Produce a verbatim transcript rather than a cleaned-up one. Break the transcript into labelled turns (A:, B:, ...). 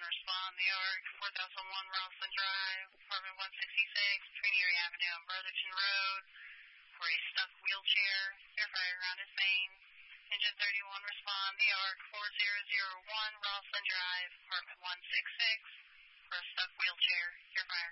A: respond. The ARC, four thousand one Rosslyn Drive, apartment one sixty-six, Rainieri Avenue on Brotherton Road, for a stuck wheelchair. Air fire around his veins. Engine thirty-one respond. The ARC, four thousand one Rosslyn Drive, apartment one sixty-six, for a stuck wheelchair. Air fire.